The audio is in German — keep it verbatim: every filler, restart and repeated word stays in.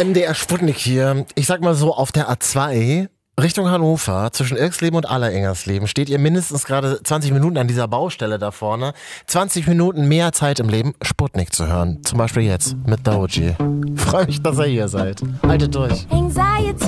M D R Sputnik hier. Ich sag mal so, auf der A zwei Richtung Hannover, zwischen Irksleben und Allerengersleben, steht ihr mindestens gerade zwanzig Minuten an dieser Baustelle da vorne. zwanzig Minuten mehr Zeit im Leben, Sputnik zu hören. Zum Beispiel jetzt mit Doji. Freue mich, dass ihr hier seid. Haltet durch. Anxiety